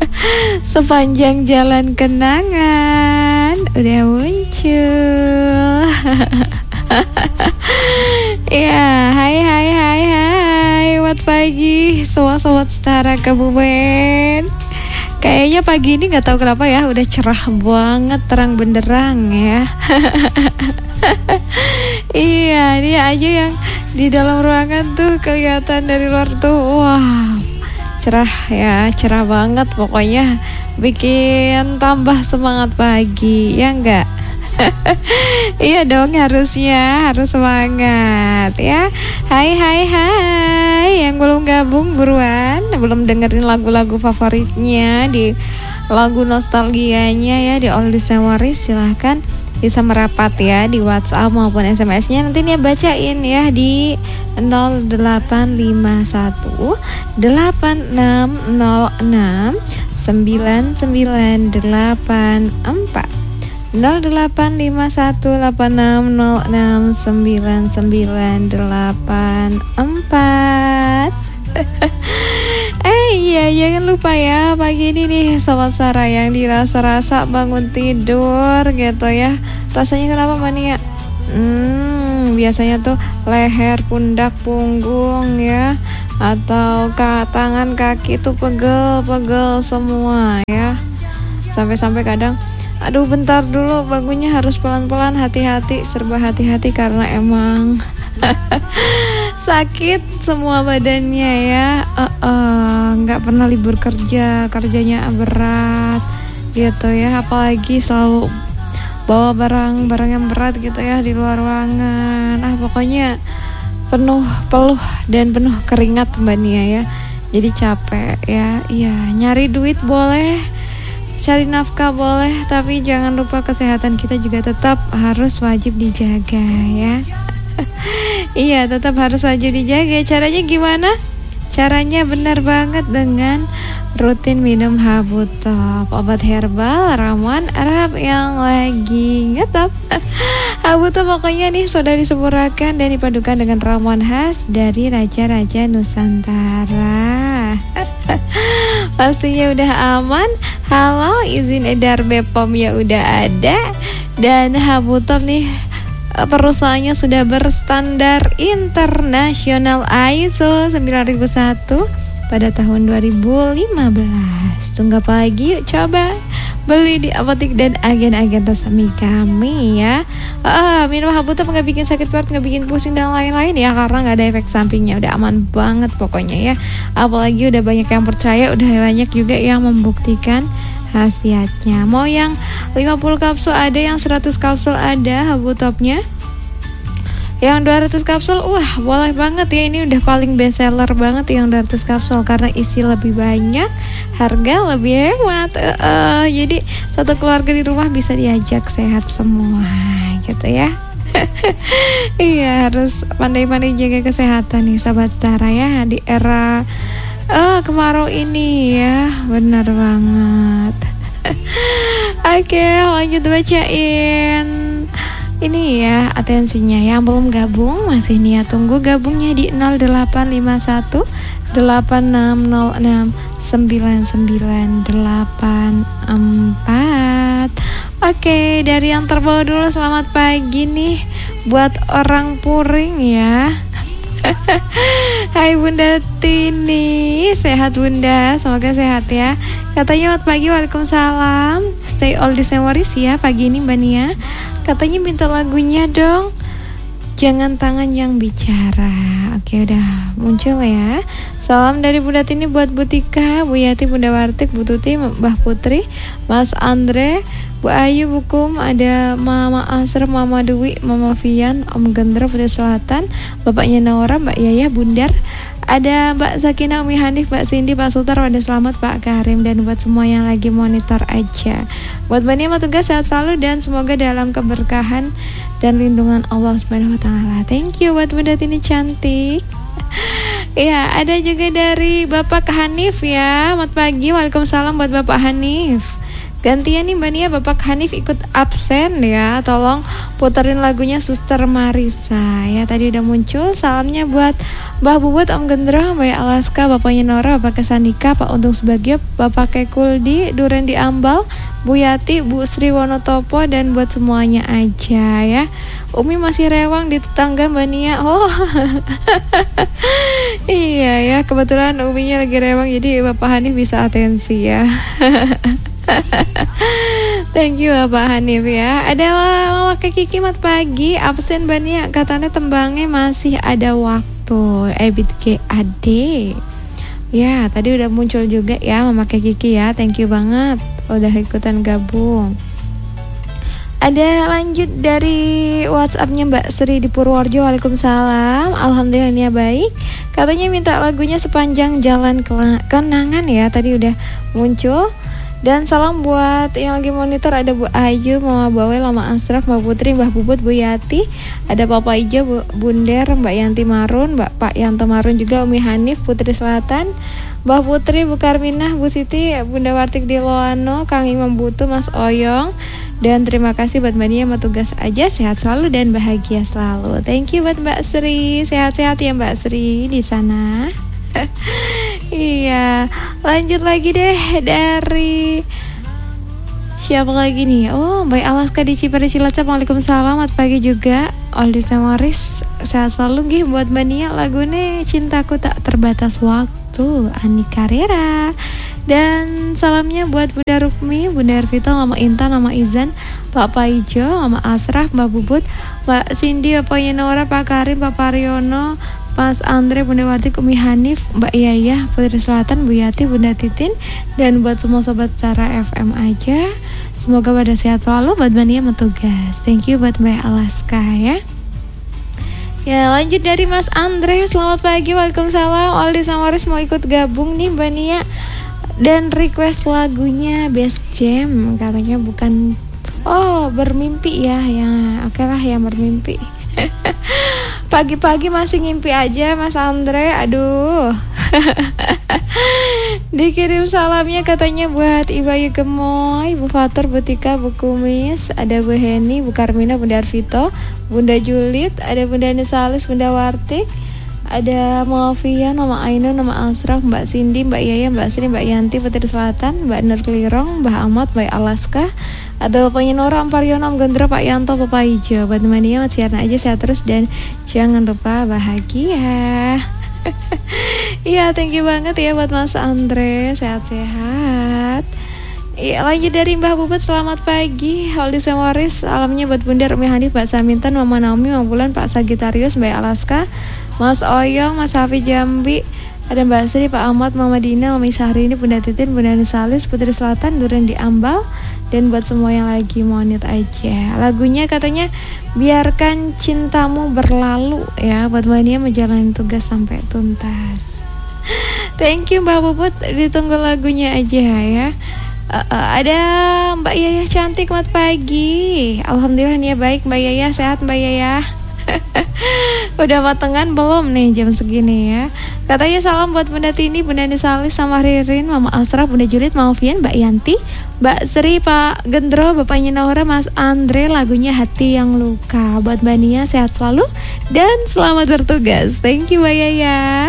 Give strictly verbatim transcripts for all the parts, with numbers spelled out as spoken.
Sepanjang jalan kenangan udah muncul. Ya, hai hai hai hai. Selamat pagi sobat-sobat Setara Kebumen. Kayaknya pagi ini gak tahu kenapa ya, udah cerah banget, terang benderang ya. Iya, dia aja yang di dalam ruangan tuh kelihatan dari luar tuh, wah, cerah ya, cerah banget pokoknya. Bikin tambah semangat pagi, ya enggak? Iya dong, harusnya harus semangat ya. Hai hai hai, yang belum gabung buruan, belum dengerin lagu-lagu favoritnya di lagu nostalgianya ya di Oldies and Waris, silahkan bisa merapat ya di WhatsApp maupun S M S-nya. Nanti nih bacain ya di nol delapan lima satu delapan enam nol enam sembilan sembilan delapan empat nol delapan lima satu delapan enam nol enam sembilan sembilan delapan empat. Eh iya, jangan lupa ya, pagi ini nih Sobat Sarah yang dirasa-rasa bangun tidur gitu ya. Rasanya kenapa mania? Hmm, biasanya tuh leher, pundak, punggung ya, atau ke tangan, kaki tuh pegel-pegel semua ya. Sampai-sampai kadang, aduh bentar dulu, bangunnya harus pelan-pelan, hati-hati, serba hati-hati karena emang sakit semua badannya ya. Nggak uh, uh, pernah libur kerja, kerjanya berat gitu ya. Apalagi selalu bawa barang-barang yang berat gitu ya di luar ruangan. Ah pokoknya penuh peluh dan penuh keringat Mbak Nia ya. Jadi capek ya. Iya, nyari duit boleh, cari nafkah boleh, tapi jangan lupa kesehatan kita juga tetap harus wajib dijaga ya. Iya, tetap harus wajib dijaga. Caranya gimana? Caranya benar banget dengan rutin minum Habutop, obat herbal ramuan Arab yang lagi ngetop. Habutop pokoknya nih sudah disempurnakan dan dipadukan dengan ramuan khas dari raja-raja Nusantara. Pastinya udah aman, halal, izin edar B P O M ya udah ada, dan Habutop nih perusahaannya sudah berstandar internasional I S O sembilan ribu satu pada tahun dua ribu lima belas. Tunggu apa lagi, yuk coba beli di apotek dan agen-agen resmi kami ya. uh, Minum Habutop gak bikin sakit perut, gak bikin pusing dan lain-lain ya, karena gak ada efek sampingnya. Udah aman banget pokoknya ya. Apalagi udah banyak yang percaya, udah banyak juga yang membuktikan khasiatnya. Mau yang lima puluh kapsul ada, yang seratus kapsul ada Habutopnya. Yang dua ratus kapsul, wah boleh banget ya. Ini udah paling best seller banget yang dua ratus kapsul, karena isi lebih banyak, harga lebih hemat. uh, uh, Jadi satu keluarga di rumah bisa diajak sehat semua gitu ya. Iya, harus pandai-pandai jaga kesehatan nih Sobat Setara ya di era Oh, kemarau ini ya, benar banget. Oke, lanjut bacain. Ini ya, atensinya yang belum gabung, masih niat tunggu gabungnya di nol delapan lima satu delapan enam nol enam sembilan sembilan delapan empat. Oke, dari yang terbawa dulu, selamat pagi nih buat orang Puring ya. Hai Bunda Tini, sehat Bunda, semoga sehat ya. Katanya selamat pagi, waalaikumsalam. Stay oldies and waris ya pagi ini Mbak Nia. Katanya minta lagunya dong, Jangan Tangan Yang Bicara. Oke, udah muncul ya. Salam dari Bunda Tini buat Bu Tika, Bu Yati, Bunda Wartik, Bu Tuti, Mbah Putri, Mas Andre, Bu Ayu, Bu Kum, ada Mama Asr, Mama Dewi, Mama Vian, Om Gendro, Putri Selatan, Bapaknya Naura, Mbak Yaya, Bundar, ada Mbak Sakina, Umi Hanif, Mbak Cindy, Pak Sutar, Wada Selamat, Pak Karim, dan buat semua yang lagi monitor aja. Buat Mbak Nia sama tugas sehat selalu dan semoga dalam keberkahan dan lindungan Allah Subhanahu wa taala. Thank you buat Bunda Tini cantik. Iya, ada juga dari Bapak Hanif ya. Selamat pagi, waalaikumsalam buat Bapak Hanif. Gantian nih Mbak Nia, Bapak Hanif ikut absen ya. Tolong puterin lagunya Suster Marisa ya. Tadi udah muncul. Salamnya buat Mbah Bubut, Om Gendro, Mbak Alaska, Bapaknya Nora, Bapak Kesanika, Pak Untung Subagio, Bapak Kekuldi, Duren di Ambal, Bu Yati, Bu Sri Wonotopo, dan buat semuanya aja ya. Umi masih rewang di tetangga Mbak Nia. Oh iya ya, kebetulan Uminya lagi rewang, jadi Bapak Hanif bisa atensi ya. Thank you Bapak Hanif ya. Ada Mama Kiki mat pagi absen Mbak Nia, katanya tembangnya masih ada waktu. Ebit G A D ya, tadi udah muncul juga ya Mama Kiki ya. Thank you banget udah ikutan gabung. Ada lanjut dari WhatsAppnya Mbak Sri di Purworejo. Waalaikumsalam. Alhamdulillah Nia baik. Katanya minta lagunya Sepanjang Jalan Kenangan ya. Tadi udah muncul. Dan salam buat yang lagi monitor, ada Bu Ayu, Mama Bawel, Mama Asraf, Mbak Putri, Mbah Bubut, Bu Yati, ada Papa Ijo, Bu Bunder, Mbak Yanti Marun, Mbak Pak Yanto Marun juga, Umi Hanif, Putri Selatan, Mbah Putri, Bu Karminah, Bu Siti, Bunda Wartik di Loano, Kang Imam Butu, Mas Oyong. Dan terima kasih buat Mbak Nia, sama tugas aja, sehat selalu dan bahagia selalu. Thank you buat Mbak Sri, sehat-sehat ya Mbak Sri di sana. Iya, lanjut lagi deh dari siapa lagi nih? Oh, Mbak Alaska di Cipari Cilacap. Waalaikumsalam, selamat pagi juga. Oldi Samaris, sehat selalu nggih buat Mbak Nia. Lagunya Cintaku Tak Terbatas Waktu, Ani Carrera. Dan salamnya buat Bunda Rukmi, Bunda Ervita, Mama Intan, Mama Izan, Pak Paijo, Mama Asraf, Mbak Bubut, Mbak Cindy, Bapaknya Nora, Pak Karim, Pak Pariono, Mas Andre, Bunda Wartik, Umi Hanif, Mbak Yayah, Putri Selatan, Bu Yati, Bunda Titin, dan buat semua sobat Cara F M aja. Semoga pada sehat selalu. Buat Mbak Nia metugas. Thank you buat Mbak Alaska ya. Ya, lanjut dari Mas Andre. Selamat pagi, Waalaikumsalam. Aldi Samaris mau ikut gabung nih Mbak Nia. Dan request lagunya Best Jam, katanya bukan oh bermimpi ya. Ya oke lah yang bermimpi. Pagi-pagi masih ngimpi aja Mas Andre. Aduh. Dikirim salamnya katanya buat Ibu Ayu Gemoy, Bu Fatur, Bu Tika, Bu Kumis, ada Bu Heni, Bu Karmina, Bunda Arvito, Bunda Julit, ada Bunda Nisalis, Bunda Wartik, ada Mafian, Mama Ainun, Mama Asraf, Mbak Cindy, Mbak Yaya, Mbak Sri, Mbak Yanti, Putri Selatan, Mbak Nur Klirong, Mbak Ahmad, Mbak Alaska, ada Bapaknya Nora, Ampariono, Om Gendro, Pak Yanto, Papa Ijo. Buat teman-teman Mat siaran aja, sehat terus dan jangan lupa bahagia. Iya, thank you banget ya buat Mas Andre, sehat-sehat. Iya, lanjut dari Mbah Bubut, selamat pagi. Holdi Semoris, alamnya buat Bunda Umi Hanif, Mbak Samintan, Mama Naomi, Mama Bulan, Pak Sagitarius, Mbak Alaska, Mas Oyong, Mas Hafi Jambi, ada Mbak Sri, Pak Ahmad, Mama Dina, Mami Sahrini, Bunda Titin, Bunda Nisalis, Putri Selatan, Duren di Ambal, dan buat semua yang lagi monit aja. Lagunya katanya Biarkan Cintamu Berlalu ya, buat Mbak Nia menjalani tugas sampai tuntas. Thank you Mbak Bubut, ditunggu lagunya aja ya. Uh, uh, ada Mbak Yayah cantik, selamat pagi. Alhamdulillah Nia baik Mbak Yayah, sehat Mbak Yayah. Udah matengan belum nih jam segini ya. Katanya salam buat Bunda Tini, Bunda Nisalis, sama Ririn, Mama Asraf, Bunda Julit, Mama Fian, Mbak Yanti, Mbak Sri, Pak Gendro, Bapaknya Naura, Mas Andre. Lagunya Hati Yang Luka. Buat Mbak Nia sehat selalu dan selamat bertugas. Thank you Mbak Yaya.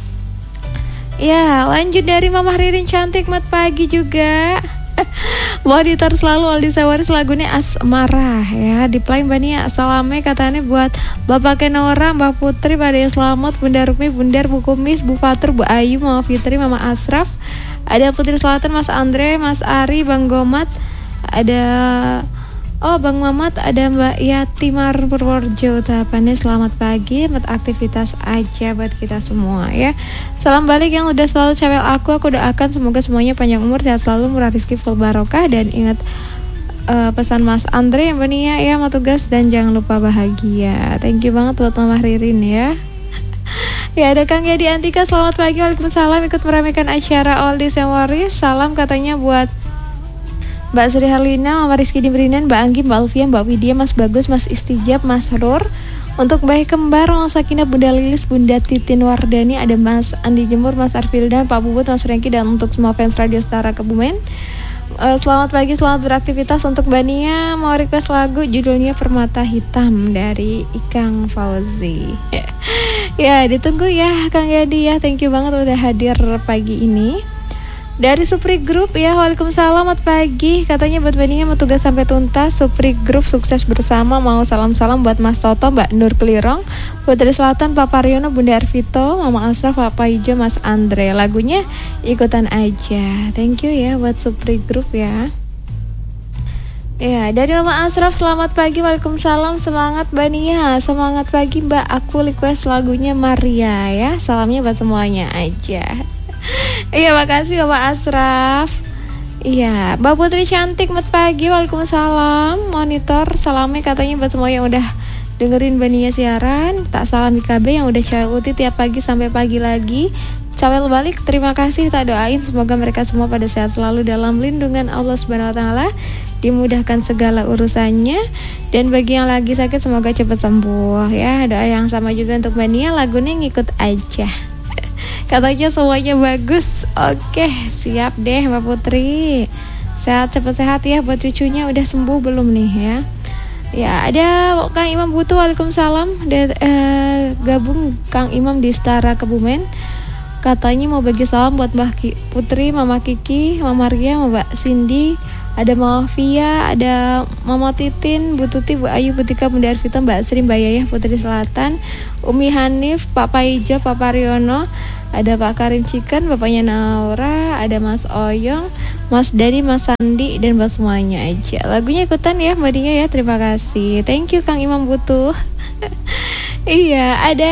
Ya, lanjut dari Mama Ririn cantik, mat pagi juga. Monitor selalu Aldi Sawaris, lagunya Asmara ya. Di play Mbak Nia, salamnya katanya buat Bapak Kenora, Mbak Putri, Pak Dea Selamat, Bunda Rumi, Bundar, Bu Kumis, Bu Fatur, Bu Ayu, Mama Fitri, Mama Asraf, ada Putri Selatan, Mas Andre, Mas Ari, Bang Gomat, ada oh Bang Mamat, ada Mbak Yati Marun Purworejo. Utapannya selamat pagi, buat aktivitas aja buat kita semua ya. Salam balik yang udah selalu cewek aku, aku doakan semoga semuanya panjang umur, sehat selalu, murah rezeki, full barokah. Dan ingat uh, pesan Mas Andre yang Nia ya, mau tugas dan jangan lupa bahagia. Thank you banget buat Mama Ririn ya. Ya, ada Kang Yadi Antika, selamat pagi, waalaikumsalam, ikut meramaikan acara All This Memories. Salam katanya buat Mbak Sri Herlina, Mama Rizky Dimrinan, Mbak Anggi, Mbak Alfia, Mbak Widya, Mas Bagus, Mas Istijab, Mas Rur. Untuk Mbak Kembar, Mama Sakinah, Bunda Lilis, Bunda Titin Wardani, ada Mas Andi Jemur, Mas Arfildan, Pak Bubut, Mas Rengki, dan untuk semua fans Radio Setara Kebumen. Uh, selamat pagi, selamat beraktivitas untuk Mbak Nia. Mau request lagu judulnya Permata Hitam dari Ikang Fauzi. Ya, ditunggu ya Kang Yadi ya. Thank you banget udah hadir pagi ini. Dari Supri Group ya, waalaikumsalam, selamat pagi. Katanya buat Mbak Nia mau tugas sampai tuntas. Supri Group sukses bersama. Mau salam-salam buat Mas Toto, Mbak Nur Kelirong, Putri Selatan, Papa Riono, Bunda Arvito, Mama Asraf, Papa Ijo, Mas Andre. Lagunya ikutan aja. Thank you ya buat Supri Group ya. Ya, dari Mama Asraf, selamat pagi, waalaikumsalam, semangat Mbak Nia. Semangat pagi Mbak, aku request lagunya Maria ya. Salamnya buat semuanya aja. Iya, makasih Bapak Asraf. Iya, Mbak Putri cantik, selamat pagi, waalaikumsalam. Monitor, salamnya katanya buat semua yang udah dengerin Mbak Nia siaran. Tak salam I K B yang udah cewek uti tiap pagi sampai pagi lagi. Cawel balik, terima kasih. Tak doain semoga mereka semua pada sehat selalu dalam lindungan Allah Subhanahu Wa Taala, dimudahkan segala urusannya. Dan bagi yang lagi sakit semoga cepat sembuh ya. Doa yang sama juga untuk Mbak Nia, lagunya ngikut aja. Katanya semuanya bagus. Oke, siap deh Mbak Putri. Sehat, cepat sehat ya buat cucunya. Udah sembuh belum nih ya? Ya, ada Kang Imam Butuh, waalaikumsalam. De, eh, gabung Kang Imam di Setara Kebumen. Katanya mau bagi salam buat Mbak Putri, Mama Kiki, Mama Maria, Mbak Cindy, ada Mama Via, ada Mama Titin, Bu Tuti, Bu Ayu, Bu Tika, Bunda Arvita, Mbak Sri, Mbak Yayah, Putri Selatan, Umi Hanif, Papa Ijo, Papa Riono, ada Pak Karim Chicken, bapaknya Naura, ada Mas Oyong, Mas Dani, Mas Sandi, dan buat semuanya aja. Lagunya ikutan ya Mbak Nia ya, terima kasih. Thank you Kang Imam Butuh. Iya, ada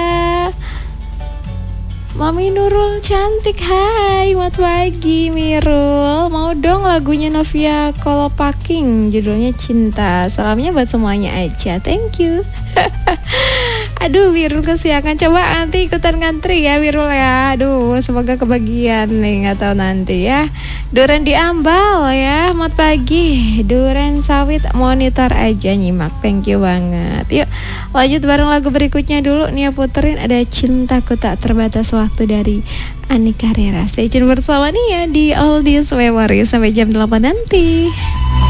Mami Nurul cantik, hai, selamat pagi Mirul. Mau dong lagunya Novia Kolopaking, judulnya Cinta. Salamnya buat semuanya aja, thank you. Aduh, Wirul kesiangan. Coba nanti ikutan ngantri ya Wirul ya. Aduh, semoga kebagian nih, nggak tahu nanti ya. Duren di Ambal ya, selamat pagi. Duren sawit, monitor aja nyimak. Thank you banget. Yuk lanjut bareng lagu berikutnya dulu. Nia puterin ada Cintaku Tak Terbatas Waktu dari Ani Carrera. Stay tune bersama Nia di All This Memory sampai jam delapan nanti.